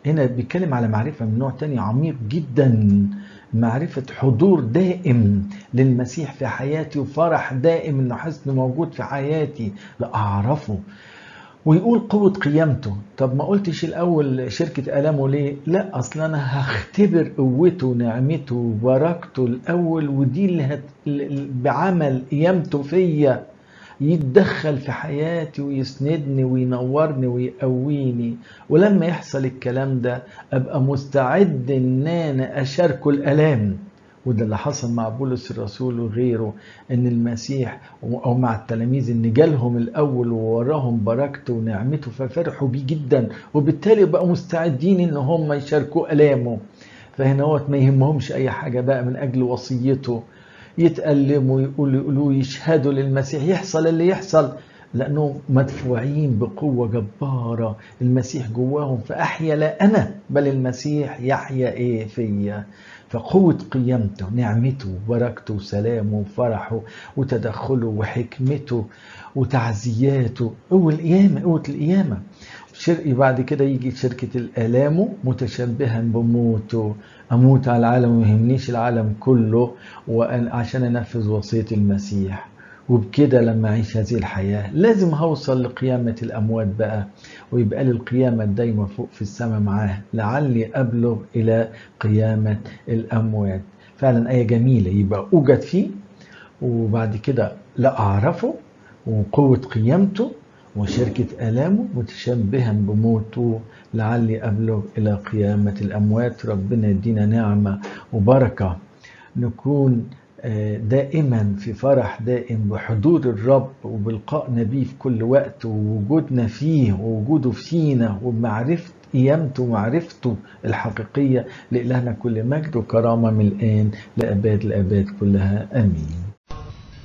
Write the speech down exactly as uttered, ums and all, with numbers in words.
هنا بيتكلم على معرفة من نوع تاني عميق جدا، معرفة حضور دائم للمسيح في حياتي وفرح دائم انه حاسس انه موجود في حياتي، لأعرفه. ويقول قوة قيامته. طب ما قلتش الأول شركة آلامه ليه؟ لا، أصلا أنا هختبر قوته ونعمته وبركته الأول، ودي اللي هت... بعمل قيامته فيا يتدخل في حياتي ويسندني وينورني ويقويني. ولما يحصل الكلام ده أبقى مستعد إن أنا أشاركه الآلام. وده اللي حصل مع بولس الرسول وغيره، ان المسيح او مع التلاميذ ان جالهم الاول ووراهم بركته ونعمته ففرحوا بيه جدا، وبالتالي بقوا مستعدين ان هم يشاركوا الامه. فهنا هو ما يهمهمش اي حاجه بقى من اجل وصيته، يتألموا يقولوا يقولوا يشهدوا للمسيح، يحصل اللي يحصل، لأنهم مدفوعين بقوة جبارة المسيح جواهم. فأحيا لا أنا بل المسيح يحيا إيه فيا. فقوة قيامته، نعمته وبركته وسلامه وفرحه وتدخله وحكمته وتعزياته، قوة القيامة، قوة القيامة. شرقي بعد كده يجي شركة الآلام متشبها بموته، أموت على العالم ويهمنيش العالم كله وعشان أنفذ وصية المسيح. وبكده لما أعيش هذه الحياة لازم هوصل لقيامة الأموات بقى، ويبقى لي القيامة الدايمة فوق في السماء معاه، لعلي أبلغ إلى قيامة الأموات. فعلا آية جميلة. يبقى أوجد فيه، وبعد كده لا أعرفه، وقوة قيامته، وشركة آلامه متشبها بموته، لعلي أبلغ إلى قيامة الأموات. ربنا يدينا نعمة وبركة نكون دائما في فرح دائم بحضور الرب وبلقائنا بيه في كل وقت، ووجودنا فيه ووجوده فينا، وبمعرفة قيامته ومعرفته الحقيقية. لإلهنا كل مجد وكرامة من الآن لأباد الآباد كلها، آمين.